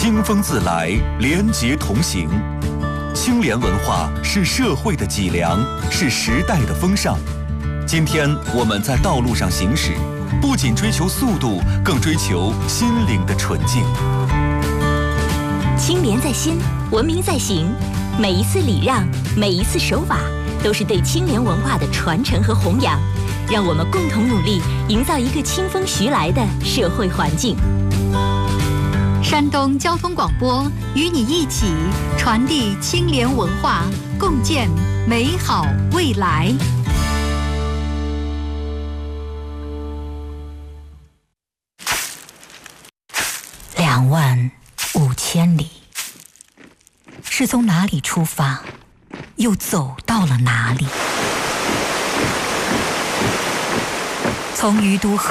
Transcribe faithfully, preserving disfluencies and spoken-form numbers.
清风自来，廉洁同行。清廉文化是社会的脊梁，是时代的风尚。今天我们在道路上行驶，不仅追求速度，更追求心灵的纯净。 清廉在心，文明在行。每一次礼让，每一次守法，都是对清廉文化的传承和弘扬。让我们共同努力，营造一个清风徐来的社会环境。 山东交通广播与你一起传递清廉文化，共建美好未来。 两万五千里，是从哪里出发，又走到了哪里？从于都河